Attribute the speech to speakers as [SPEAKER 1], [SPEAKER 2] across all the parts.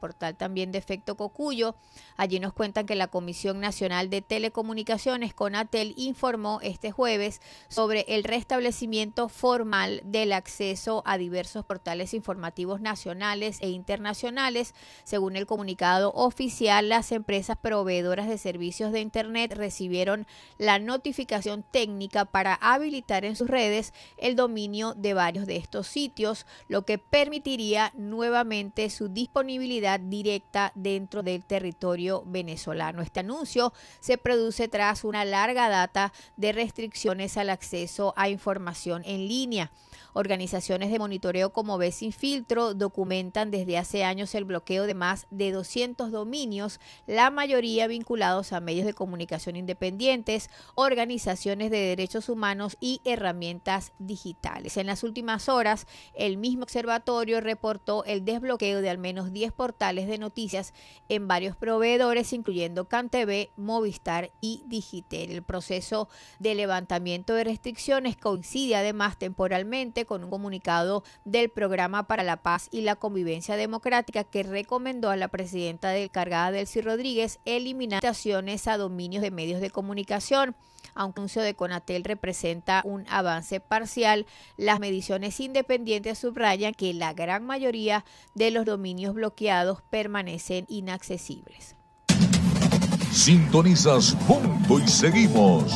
[SPEAKER 1] portal también de Efecto Cocuyo. Allí nos cuentan que la Comisión Nacional de Telecomunicaciones, CONATEL, informó este jueves sobre el restablecimiento formal del acceso a diversos portales informativos nacionales e internacionales. Según el comunicado oficial, las empresas proveedoras de servicios de Internet recibieron la notificación técnica para habilitar en sus redes el dominio de varios de estos sitios, lo que permitiría nuevamente su disponibilidad directa dentro del territorio venezolano. Este anuncio se produce tras una larga data de restricciones al acceso a información en línea. Organizaciones de monitoreo como Ve Sin Filtro documentan desde hace años el bloqueo de más de 200 dominios, la mayoría vinculados a medios de comunicación independientes, organizaciones de derechos humanos y herramientas digitales. En las últimas horas, el mismo observatorio reportó el desbloqueo de al menos 10 portales de noticias en varios proveedores, incluyendo CanTV, Movistar y Digitel. El proceso de levantamiento de restricciones coincide además temporalmente con un comunicado del Programa para la Paz y la Convivencia Democrática que recomendó a la presidenta encargada Delcy Rodríguez eliminar limitaciones a dominios de medios de comunicación. Aunque el anuncio de CONATEL representa un avance parcial, las mediciones independientes subrayan que la gran mayoría de los dominios bloqueados permanecen inaccesibles.
[SPEAKER 2] Sintonizas Punto y Seguimos.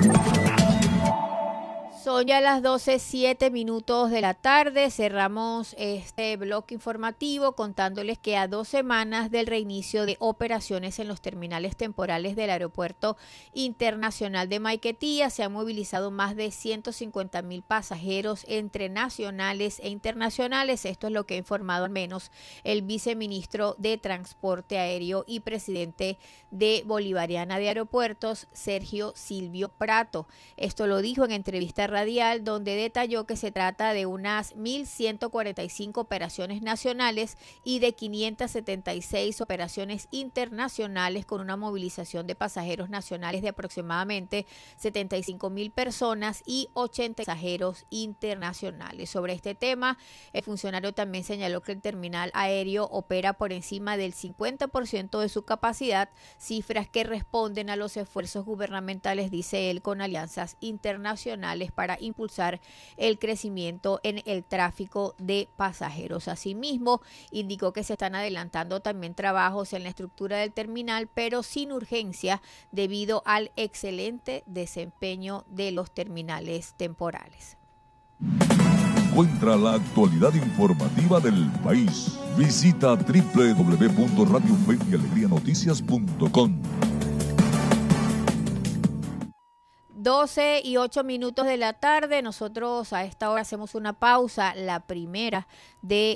[SPEAKER 1] Son ya las 12:07 de la tarde. Cerramos este bloque informativo contándoles que a 2 semanas del reinicio de operaciones en los terminales temporales del Aeropuerto Internacional de Maiquetía se han movilizado más de 150,000 pasajeros entre nacionales e internacionales. Esto es lo que ha informado al menos el viceministro de Transporte Aéreo y presidente de Bolivariana de Aeropuertos, Sergio Silvio Prato. Esto lo dijo en entrevista radial, donde detalló que se trata de unas 1.145 operaciones nacionales y de 576 operaciones internacionales, con una movilización de pasajeros nacionales de aproximadamente 75,000 personas y 80 pasajeros internacionales. Sobre este tema, el funcionario también señaló que el terminal aéreo opera por encima del 50% de su capacidad, cifras que responden a los esfuerzos gubernamentales, dice él, con alianzas internacionales para impulsar el crecimiento en el tráfico de pasajeros. Asimismo, indicó que se están adelantando también trabajos en la estructura del terminal, pero sin urgencia debido al excelente desempeño de los terminales temporales.
[SPEAKER 2] Encuentra la actualidad informativa del país. Visita www.radiofeyalegrianoticias.com.
[SPEAKER 1] 12:08 de la tarde. Nosotros a esta hora hacemos una pausa, la primera de